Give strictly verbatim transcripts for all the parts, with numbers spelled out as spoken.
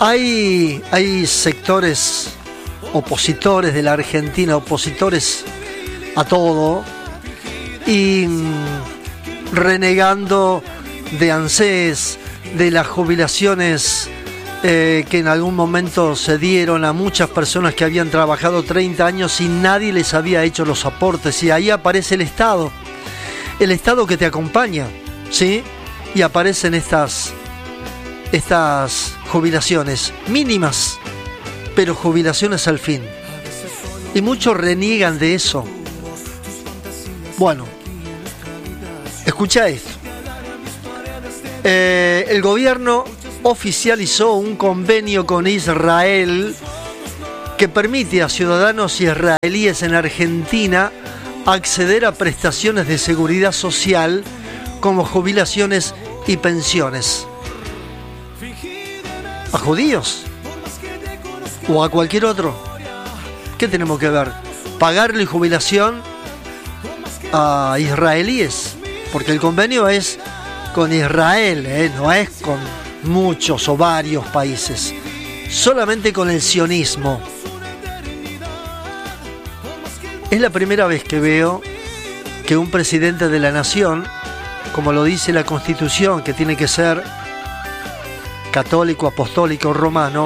Hay, hay sectores opositores de la Argentina, opositores a todo, y mm, renegando de ANSES, de las jubilaciones eh, que en algún momento se dieron a muchas personas que habían trabajado treinta años y nadie les había hecho los aportes. Y ahí aparece el Estado, el Estado que te acompaña, ¿sí? Y aparecen estas, estas jubilaciones mínimas, pero jubilaciones al fin. Y muchos reniegan de eso. Bueno, escucha esto. Eh, el gobierno oficializó un convenio con Israel que permite a ciudadanos israelíes en Argentina acceder a prestaciones de seguridad social como jubilaciones y pensiones. ¿A judíos? ¿O a cualquier otro? ¿Qué tenemos que ver? ¿Pagarle jubilación a israelíes? Porque el convenio es con Israel, ¿eh? No es con muchos o varios países, solamente con el sionismo. Es la primera vez que veo que un presidente de la nación, como lo dice la Constitución, que tiene que ser católico, apostólico, romano,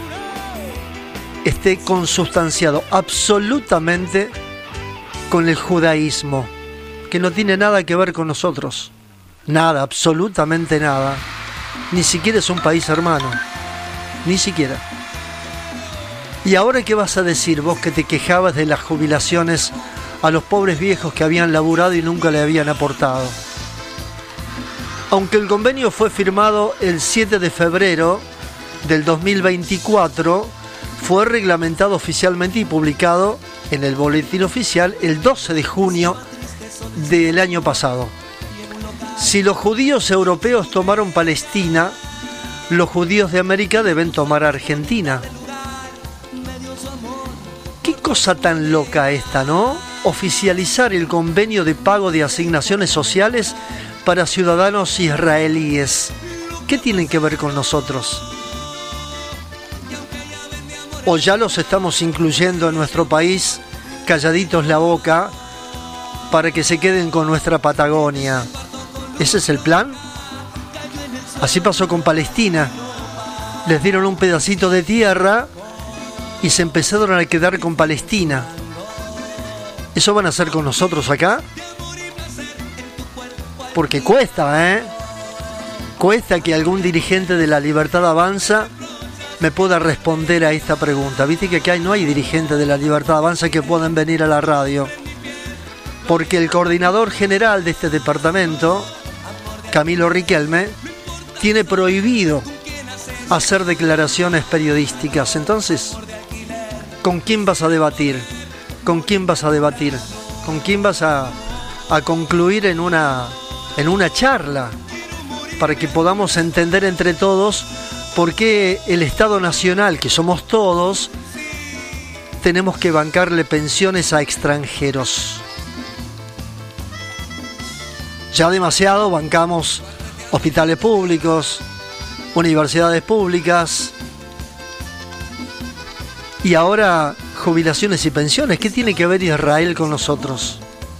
esté consustanciado absolutamente con el judaísmo, que no tiene nada que ver con nosotros. Nada, absolutamente nada. Ni siquiera es un país hermano. Ni siquiera. ¿Y ahora qué vas a decir vos que te quejabas de las jubilaciones a los pobres viejos que habían laburado y nunca le habían aportado? Aunque el convenio fue firmado el siete de febrero del dos mil veinticuatro, fue reglamentado oficialmente y publicado en el boletín oficial el doce de junio del año pasado. Si los judíos europeos tomaron Palestina, los judíos de América deben tomar Argentina. Qué cosa tan loca esta, ¿no? Oficializar el convenio de pago de asignaciones sociales para ciudadanos israelíes. ¿Qué tienen que ver con nosotros? ¿O ya los estamos incluyendo en nuestro país, calladitos la boca, para que se queden con nuestra Patagonia? ¿Ese es el plan? Así pasó con Palestina. Les dieron un pedacito de tierra y se empezaron a quedar con Palestina. ¿Eso van a hacer con nosotros acá? Porque cuesta, ¿eh? Cuesta que algún dirigente de La Libertad Avanza me pueda responder a esta pregunta. Viste que acá no hay dirigentes de La Libertad Avanza que puedan venir a la radio. Porque el coordinador general de este departamento, Camilo Riquelme, tiene prohibido hacer declaraciones periodísticas. Entonces, ¿con quién vas a debatir? ¿Con quién vas a debatir? ¿Con quién vas a, a concluir en una, en una charla? Para que podamos entender entre todos por qué el Estado Nacional, que somos todos, tenemos que bancarle pensiones a extranjeros. Ya demasiado bancamos hospitales públicos, universidades públicas y ahora jubilaciones y pensiones. ¿Qué tiene que ver Israel con nosotros?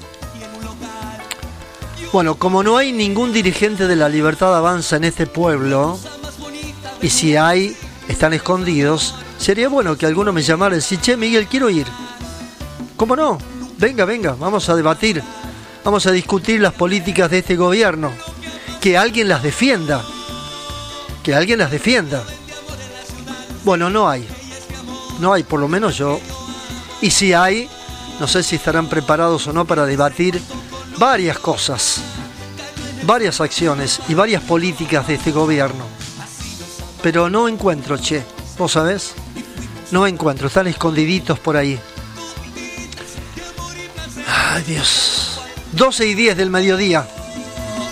Bueno, como no hay ningún dirigente de La Libertad Avanza en este pueblo, y si hay, están escondidos, sería bueno que alguno me llamara y decir: che, Miguel, quiero ir. ¿Cómo no? Venga, venga, vamos a debatir. Vamos a discutir las políticas de este gobierno. Que alguien las defienda. Que alguien las defienda. Bueno, no hay. No hay, por lo menos yo. Y si hay, no sé si estarán preparados o no para debatir varias cosas, varias acciones y varias políticas de este gobierno. Pero no encuentro, che. ¿Vos sabés? No encuentro. Están escondiditos por ahí. Ay, Dios. doce y diez del mediodía.